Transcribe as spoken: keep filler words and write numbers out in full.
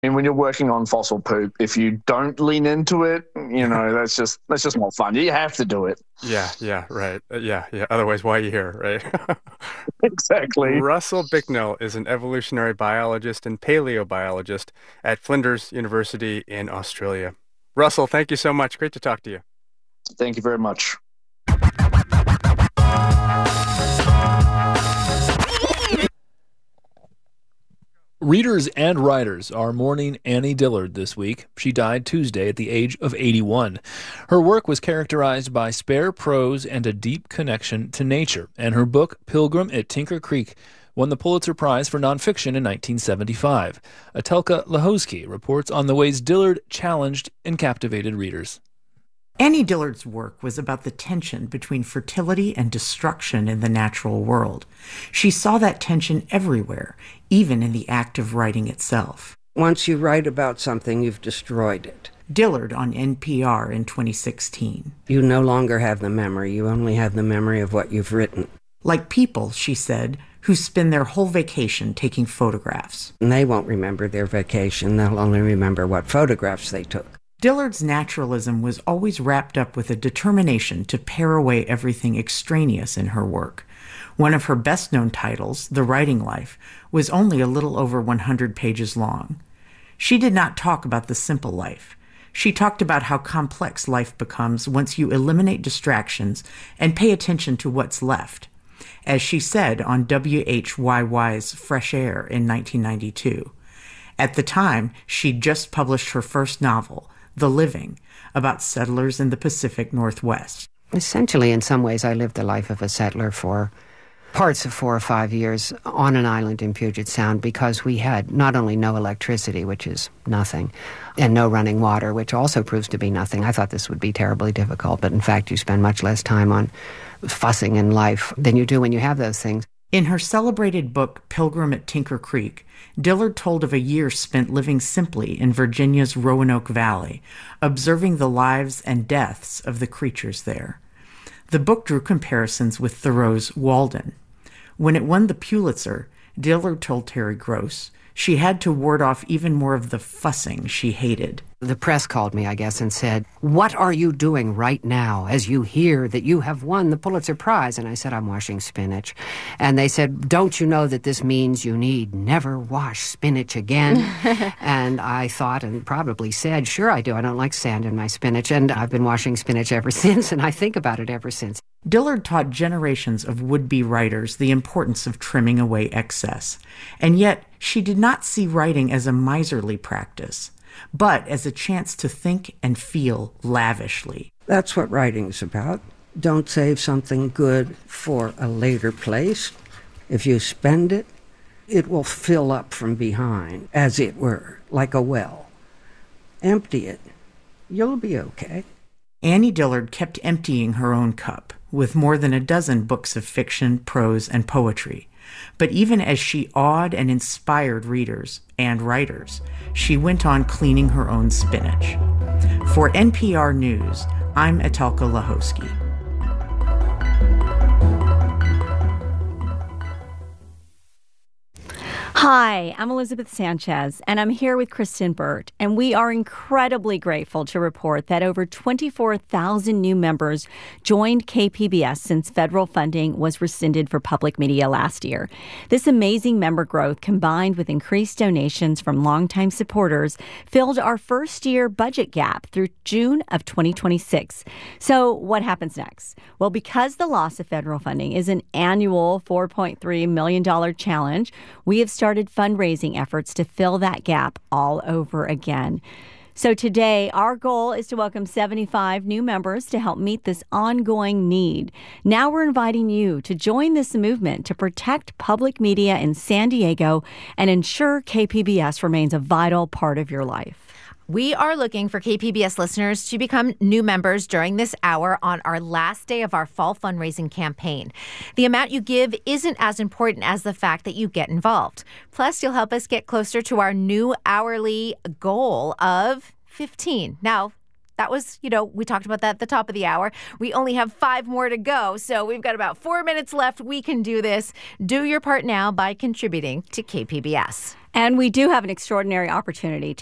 And when you're working on fossil poop, if you don't lean into it, you know, that's just that's just not fun. You have to do it. Yeah, yeah, right. Uh, yeah, yeah. Otherwise, why are you here, right? Exactly. Russell Bicknell is an evolutionary biologist and paleobiologist at Flinders University in Australia. Russell, thank you so much. Great to talk to you. Thank you very much. Readers and writers are mourning Annie Dillard this week. She died Tuesday at the age of eighty-one. Her work was characterized by spare prose and a deep connection to nature, and her book, Pilgrim at Tinker Creek, won the Pulitzer Prize for nonfiction in nineteen seventy-five. Atelka Lahosky reports on the ways Dillard challenged and captivated readers. Annie Dillard's work was about the tension between fertility and destruction in the natural world. She saw that tension everywhere, even in the act of writing itself. Once you write about something, you've destroyed it. Dillard on N P R in twenty sixteen. You no longer have the memory. You only have the memory of what you've written. Like people, she said, who spend their whole vacation taking photographs. And they won't remember their vacation. They'll only remember what photographs they took. Dillard's naturalism was always wrapped up with a determination to pare away everything extraneous in her work. One of her best-known titles, The Writing Life, was only a little over one hundred pages long. She did not talk about the simple life. She talked about how complex life becomes once you eliminate distractions and pay attention to what's left. As she said on W H Y Y's Fresh Air in nineteen ninety-two. At the time, she'd just published her first novel, The Living, about settlers in the Pacific Northwest. Essentially, in some ways, I lived the life of a settler for parts of four or five years on an island in Puget Sound because we had not only no electricity, which is nothing, and no running water, which also proves to be nothing. I thought this would be terribly difficult, but in fact, you spend much less time on fussing in life than you do when you have those things. In her celebrated book, Pilgrim at Tinker Creek, Dillard told of a year spent living simply in Virginia's Roanoke Valley, observing the lives and deaths of the creatures there. The book drew comparisons with Thoreau's Walden. When it won the Pulitzer, Dillard told Terry Gross she had to ward off even more of the fussing she hated. The press called me, I guess, and said, "What are you doing right now as you hear that you have won the Pulitzer Prize?" And I said, "I'm washing spinach." And they said, "Don't you know that this means you need never wash spinach again?" And I thought and probably said, "Sure I do. I don't like sand in my spinach." And I've been washing spinach ever since, and I think about it ever since. Dillard taught generations of would-be writers the importance of trimming away excess. And yet, she did not see writing as a miserly practice, but as a chance to think and feel lavishly. That's what writing's about. Don't save something good for a later place. If you spend it, it will fill up from behind, as it were, like a well. Empty it. You'll be okay. Annie Dillard kept emptying her own cup, with more than a dozen books of fiction, prose, and poetry. But even as she awed and inspired readers and writers, she went on cleaning her own spinach. For N P R News, I'm Atelka Lahosky. Hi, I'm Elizabeth Sanchez, and I'm here with Kristen Burt, and we are incredibly grateful to report that over twenty-four thousand new members joined K P B S since federal funding was rescinded for public media last year. This amazing member growth, combined with increased donations from longtime supporters, filled our first-year budget gap through June of twenty twenty-six. So what happens next? Well, because the loss of federal funding is an annual four point three million dollars challenge, we have started fundraising efforts to fill that gap all over again. So today, our goal is to welcome seventy-five new members to help meet this ongoing need. Now we're inviting you to join this movement to protect public media in San Diego and ensure K P B S remains a vital part of your life. We are looking for K P B S listeners to become new members during this hour on our last day of our fall fundraising campaign. The amount you give isn't as important as the fact that you get involved. Plus, you'll help us get closer to our new hourly goal of fifteen. Now, that was, you know, we talked about that at the top of the hour. We only have five more to go, so we've got about four minutes left. We can do this. Do your part now by contributing to K P B S. And we do have an extraordinary opportunity